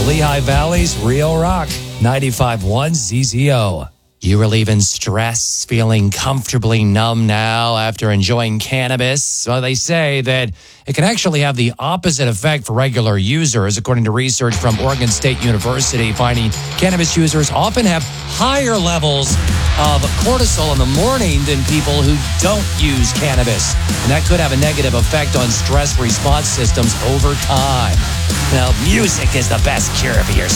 the Lehigh Valley's Real Rock, 95.1 ZZO. You relieving stress, feeling comfortably numb now after enjoying cannabis? Well, they say that it can actually have the opposite effect for regular users, according to research from Oregon State University, finding cannabis users often have higher levels of cortisol in the morning than people who don't use cannabis. And that could have a negative effect on stress response systems over time. Now, music is the best cure for your